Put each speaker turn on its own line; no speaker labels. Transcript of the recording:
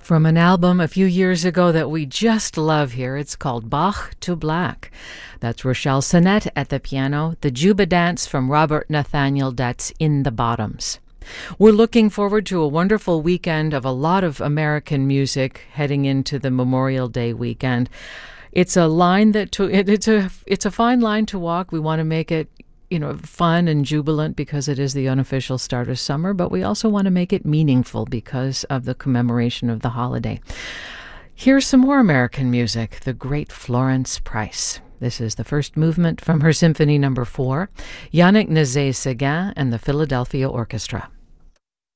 From an album a few years ago that we just love here, it's called Bach to Black. That's Rochelle Sonnette at the piano, the Juba Dance from Robert Nathaniel, that's In the Bottoms. We're looking forward to a wonderful weekend of a lot of American music heading into the Memorial Day weekend. It's a line that it's a fine line to walk. We want to make it fun and jubilant because it is the unofficial start of summer, but we also want to make it meaningful because of the commemoration of the holiday. Here's some more American music, the great Florence Price. This is the first movement from her Symphony No. 4, Yannick Nézet-Séguin and the Philadelphia Orchestra.